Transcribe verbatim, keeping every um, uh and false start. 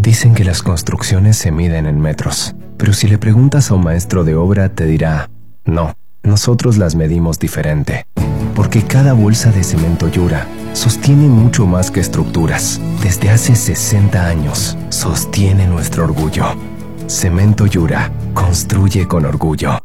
Dicen que las construcciones se miden en metros, pero si le preguntas a un maestro de obra te dirá, no, nosotros las medimos diferente, porque cada bolsa de cemento Yura sostiene mucho más que estructuras. Desde hace sesenta años, sostiene nuestro orgullo. Cemento Yura, construye con orgullo.